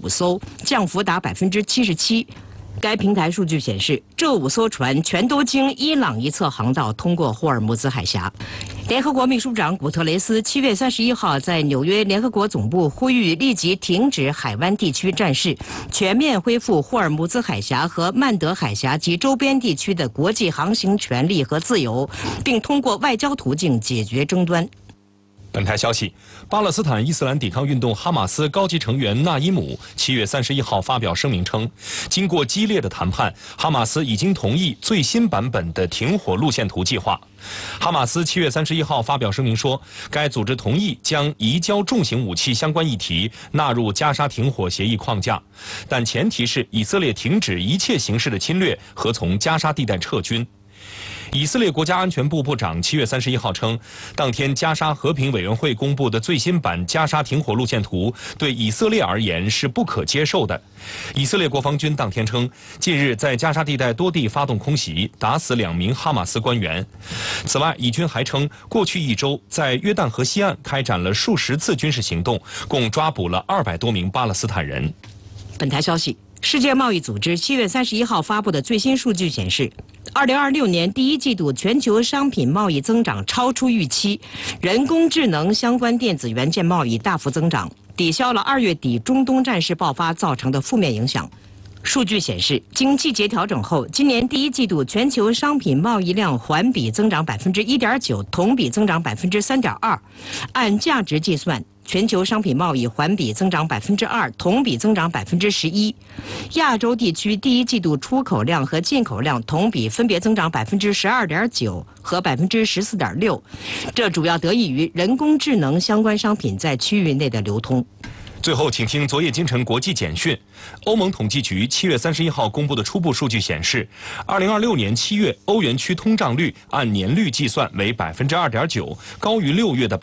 5艘，降幅达77%。该平台数据显示，这5艘船全都经伊朗一侧航道通过霍尔木兹海峡。联合国秘书长古特雷斯7月31号在纽约联合国总部呼吁立即停止海湾地区战事，全面恢复霍尔木兹海峡和曼德海峡及周边地区的国际航行权利和自由，并通过外交途径解决争端。 本台消息，巴勒斯坦伊斯兰抵抗运动哈马斯高级成员纳伊姆7月31号发表声明称，经过激烈的谈判，哈马斯已经同意最新版本的停火路线图计划。哈马斯7月31号发表声明说，该组织同意将移交重型武器相关议题纳入加沙停火协议框架，但前提是以色列停止一切形式的侵略和从加沙地带撤军。以色列国家安全部部长7月31号称，当天加沙和平委员会公布的最新版加沙停火路线图对以色列而言是不可接受的。以色列国防军当天称，近日在加沙地带多地发动空袭，打死2名哈马斯官员。此外，以军还称，过去1周在约旦河西岸开展了数十次军事行动，共抓捕了200多名巴勒斯坦人。 本台消息，世界贸易组织7月31号发布的最新数据显示，2026年第1季度全球商品贸易增长超出预期，人工智能相关电子元件贸易大幅增长，抵消了2月底中东战事爆发造成的负面影响。数据显示，经季节调整后，今年第1季度全球商品贸易量环比增长1.9%，同比增长3.2%。按价值计算，全球商品贸易环比增长2%，同比增长11%。亚洲地区第1季度出口量和进口量同比分别增长12.9%和14.6%，这主要得益于人工智能相关商品在区域内的流通。 最后，请听昨夜今晨国际简讯。欧盟统计局7月31号公布的初步数据显示，2026年7月欧元区通胀率按年率计算为2.9%，高于6月的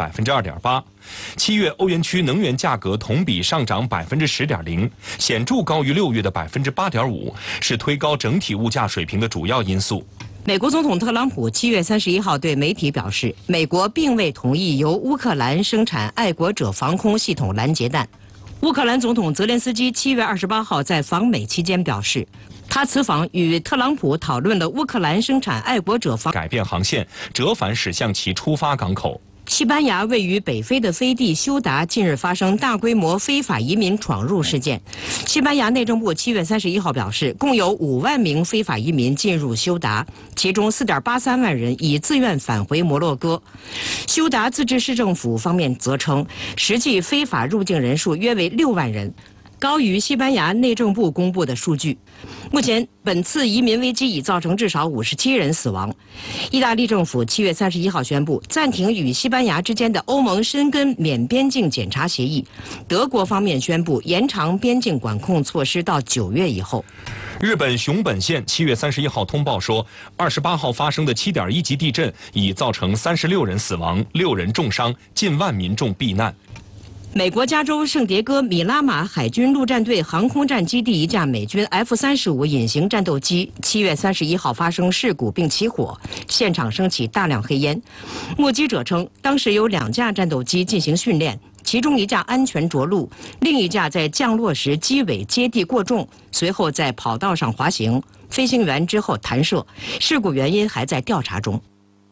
2.8%。7月欧元区能源价格同比上涨10.0%，显著高于6月的8.5%，是推高整体物价水平的主要因素。 美国总统特朗普7月31号对媒体表示，美国并未同意由乌克兰生产爱国者防空系统拦截弹。乌克兰总统泽连斯基7月28号在访美期间表示，他此访与特朗普讨论了乌克兰生产爱国者防改变航线，折返驶向其出发港口。 西班牙位于北非的飞地休达近日发生大规模非法移民闯入事件。西班牙内政部7月31号表示，共有5万名非法移民进入休达，其中4.83万人已自愿返回摩洛哥。休达自治市政府方面则称，实际非法入境人数约为6万人，高于西班牙内政部公布的数据。目前，本次移民危机已造成至少57人死亡。意大利政府7月31号宣布暂停与西班牙之间的欧盟申根免边境检查协议。德国方面宣布延长边境管控措施到9月以后。 日本熊本县7月31号通报说，28号发生的7.1级地震已造成36人死亡，6人重伤，近万民众避难。 美国加州圣迭戈米拉马海军陆战队航空战基地一架美军 F-35隐形战斗机7月31号发生事故并起火，现场升起大量黑烟。目击者称，当时有2架战斗机进行训练，其中1架安全着陆，另1架在降落时机尾接地过重，随后在跑道上滑行，飞行员之后弹射，事故原因还在调查中。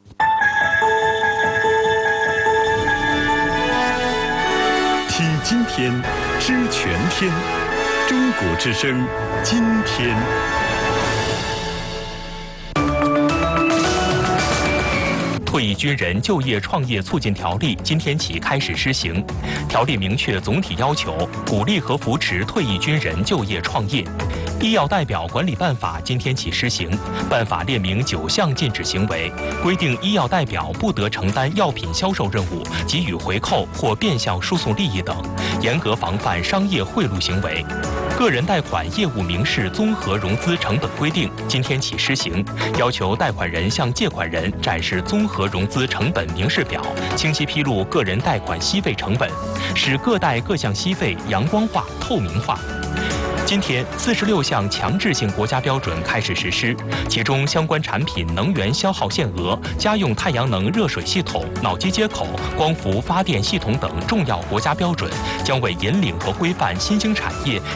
听今天，知全天。中国之声，今天。 退役军人就业创业促进条例今天起开始施行。条例明确总体要求，鼓励和扶持退役军人就业创业。医药代表管理办法今天起施行，办法列明9项禁止行为，规定医药代表不得承担药品销售任务、给予回扣或变相输送利益等，严格防范商业贿赂行为。个人贷款业务明示综合融资成本规定今天起施行，要求贷款人向借款人展示综合融资成本明示表，清晰披露个人贷款息费成本，使各贷各项息费阳光化、透明化。今天，46项强制性国家标准开始实施，其中相关产品能源消耗限额、家用太阳能热水系统、脑机接口、光伏发电系统等重要国家标准，将为引领和规范新兴产业